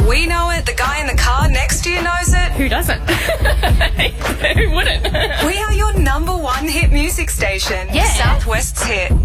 We know it. The guy in the car next to you knows it. Who doesn't? Who wouldn't? We are your number one hit music station. Yeah. Southwest's hit.